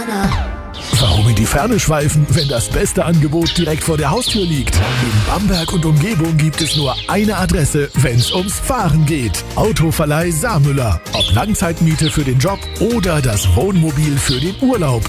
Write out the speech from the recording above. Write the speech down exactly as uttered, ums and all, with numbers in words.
Warum in die Ferne schweifen, wenn das beste Angebot direkt vor der Haustür liegt? In Bamberg und Umgebung gibt es nur eine Adresse, wenn es ums Fahren geht. Autoverleih Saarmüller. Ob Langzeitmiete für den Job oder das Wohnmobil für den Urlaub.